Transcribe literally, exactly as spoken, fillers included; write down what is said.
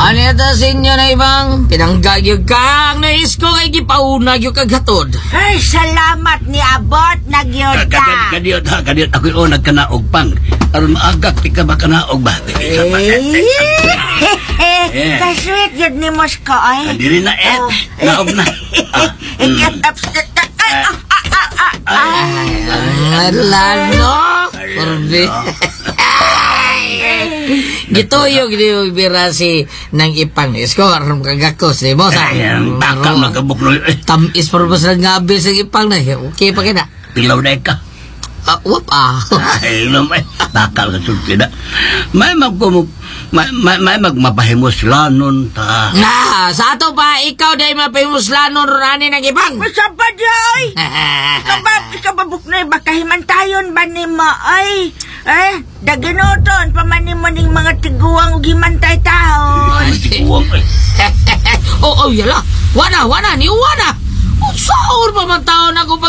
Ano yata sa inyo na ibang pinanggagyog ka ang nais ko kay gipaunag yung kaghatod. Ay, salamat ni Abot, nagyod ka. Kadiyot ha, kadiyot ako yung nagkanaog pang. Aron maagak, di ka ba kanaog ba? Eh, kasweet yun ni Mosko, ay. Kadiri na eh, naog na. Ikat upset ka. Ay, ah, ah, ah, ah, ah. Lalo, Corby. Gitoyo gitoyo birasi nang ipang isko aron kagakos di mo sa. Ayan, takang nagkabukloy. Tamis por sa ngabi sa ipang na. Okay pa kina. Pilaw na ka. Ah, wap ah. Ay, naman. Bakal ka sulti na. May magkumuk... May, may, may magmapahimos lanon ta. Na, sa ato pa, ikaw dahil mapimuslanon rani ng ipang. Masapa di ay. Ikabab, ikababuk na bakahimantayon ba ni ma ay. Eh, daginoton, pamanin mo ning mga tiguang gimantay taon. Tiguang eh. Oh, oh, yala. Wana, wana, ni wana. Saur pa man taon ako